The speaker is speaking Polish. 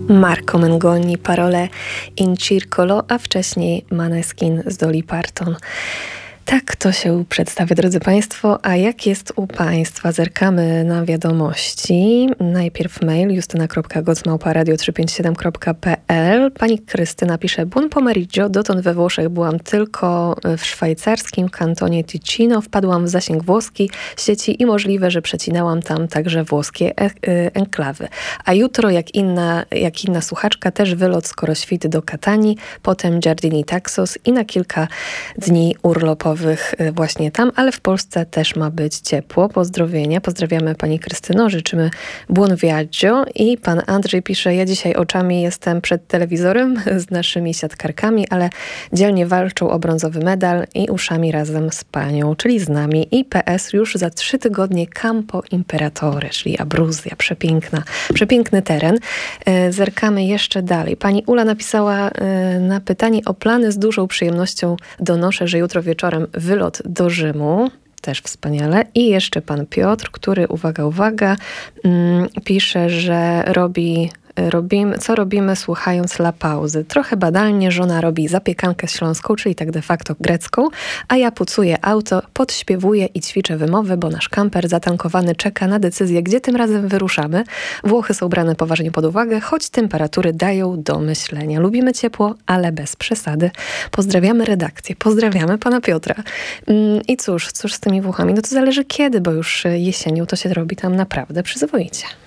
Marco Mengoni, Parole in Circolo, a wcześniej Maneskin z Dolly Parton. Tak to się przedstawia, drodzy Państwo. A jak jest u Państwa? Zerkamy na wiadomości. Najpierw mail justyna.goc@radio357.pl. Pani Krystyna pisze: Buon pomeriggio, dotąd we Włoszech byłam tylko w szwajcarskim kantonie Ticino. Wpadłam w zasięg włoski sieci i możliwe, że przecinałam tam także włoskie enklawy. A jutro, jak inna słuchaczka, też wylot skoro świty do Katanii, potem Giardini Taxos i na kilka dni urlopowych właśnie tam, ale w Polsce też ma być ciepło. Pozdrowienia. Pozdrawiamy Pani Krystyno, życzymy buon viaggio. I Pan Andrzej pisze: ja dzisiaj oczami jestem przed telewizorem z naszymi siatkarkami, ale dzielnie walczą o brązowy medal i uszami razem z Panią, czyli z nami. I PS już za 3 tygodnie Campo Imperatore, czyli Abruzja. Przepiękny teren. Zerkamy jeszcze dalej. Pani Ula napisała na pytanie o plany: z dużą przyjemnością donoszę, że jutro wieczorem wylot do Rzymu. Też wspaniale. I jeszcze pan Piotr, który, uwaga, pisze, że co robimy słuchając La Pauzy. Trochę badalnie żona robi zapiekankę śląską, czyli tak de facto grecką, a ja pucuję auto, podśpiewuję i ćwiczę wymowę, bo nasz kamper zatankowany czeka na decyzję, gdzie tym razem wyruszamy. Włochy są brane poważnie pod uwagę, choć temperatury dają do myślenia. Lubimy ciepło, ale bez przesady. Pozdrawiamy redakcję, pozdrawiamy pana Piotra. I cóż z tymi Włochami? No to zależy kiedy, bo już jesienią to się robi tam naprawdę przyzwoicie.